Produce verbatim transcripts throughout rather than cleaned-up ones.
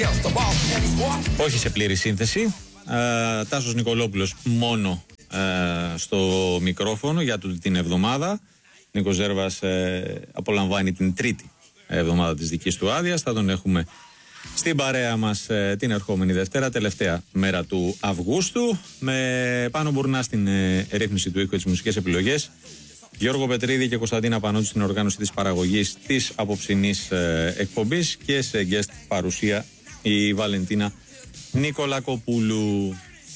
Όχι σε πλήρη σύνθεση. ε, Τάσος Νικολόπουλος μόνο ε, στο μικρόφωνο για τούτη την εβδομάδα. Νίκος Ζέρβας ε, απολαμβάνει την τρίτη εβδομάδα της δικής του άδειας. Θα τον έχουμε στην παρέα μας ε, την ερχόμενη Δευτέρα, τελευταία μέρα του Αυγούστου, με Πάνο Μπουρνά στην ε, ρύθμιση του ήχου και τις μουσικές επιλογές, Γιώργο Πετρίδη και Κωνσταντίνα Πανότη στην οργάνωση της παραγωγής της απόψινής ε, εκπομπής, και σε guest παρουσία η Βαλεντίνα Νικολακοπούλου.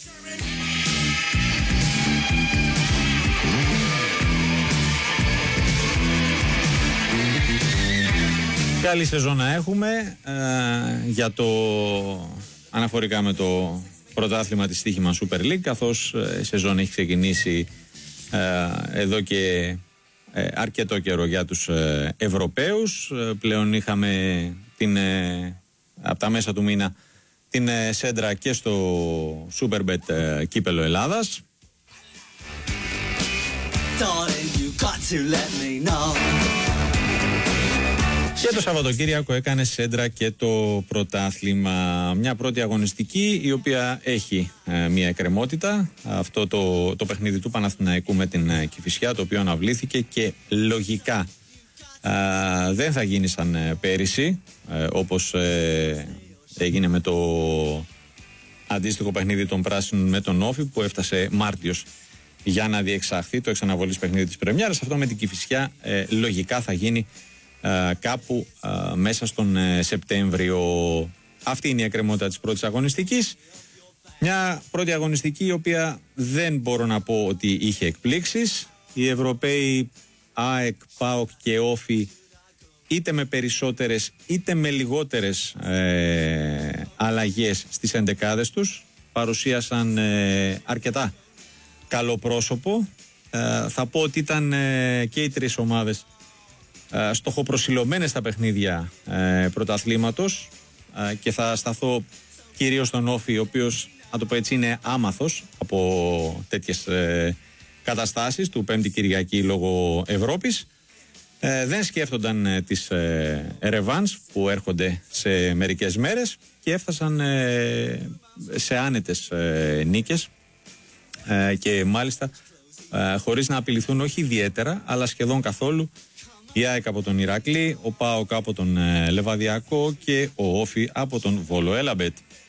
Καλή σεζόν να έχουμε ε, για το αναφορικά με το πρωτάθλημα της στοίχημα Super League, καθώς ε, η σεζόν έχει ξεκινήσει ε, εδώ και ε, αρκετό καιρό για τους ε, Ευρωπαίους. Ε, πλέον είχαμε την, ε, από τα μέσα του μήνα την ε, σέντρα και στο Superbet ε, Κύπελλο Ελλάδας. Darling, you got to let me know. Και το Σαββατοκύριακο έκανε σέντρα και το πρωτάθλημα. Μια πρώτη αγωνιστική η οποία έχει ε, μια εκκρεμότητα. Αυτό το, το παιχνίδι του Παναθηναϊκού με την ε, Κηφισιά, το οποίο αναβλήθηκε και λογικά ε, δεν θα γίνει σαν ε, πέρυσι, ε, όπως ε, έγινε με το αντίστοιχο παιχνίδι των Πράσινων με τον Όφη, που έφτασε Μάρτιος για να διεξαχθεί το εξαναβολής παιχνίδι της Πρεμιέρας. Αυτό με την Κηφισιά ε, λογικά θα γίνει Uh, κάπου uh, μέσα στον uh, Σεπτέμβριο. Αυτή είναι η εκκρεμότητα της πρώτης αγωνιστικής. Μια πρώτη αγωνιστική η οποία δεν μπορώ να πω ότι είχε εκπλήξεις. Οι Ευρωπαίοι ΑΕΚ, ΠΑΟΚ και Όφη, είτε με περισσότερες είτε με λιγότερες ε, αλλαγές στις εντεκάδες τους, παρουσίασαν ε, αρκετά καλό πρόσωπο. Ε, θα πω ότι ήταν ε, και οι τρεις ομάδες στοχοπροσιλωμένες στα παιχνίδια ε, πρωταθλήματος, ε, και θα σταθώ κυρίως στον Όφη, ο οποίος, να το πω έτσι, είναι άμαθος από τέτοιες ε, καταστάσεις του Πέμπτη Κυριακή λόγω Ευρώπης. Ε, δεν σκέφτονταν ε, τις ε, ρεβάνς που έρχονται σε μερικές μέρες και έφτασαν ε, σε άνετες ε, νίκες, ε, και μάλιστα ε, χωρίς να απειληθούν όχι ιδιαίτερα αλλά σχεδόν καθόλου η ΑΕΚ από τον Ηρακλή, ο ΠΑΟΚ από τον ε, Λεβαδιακό και ο Όφη από τον Βόλο Έλαμπετ.